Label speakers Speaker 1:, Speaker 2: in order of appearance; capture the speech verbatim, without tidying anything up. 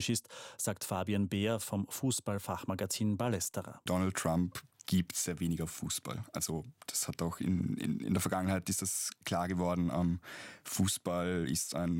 Speaker 1: ist, sagt Fabian Beer vom Fußballfachmagazin Ballesterer.
Speaker 2: Donald Trump gibt sehr weniger Fußball. Also das hat auch in, in, in der Vergangenheit ist das klar geworden. Ähm, Fußball ist ein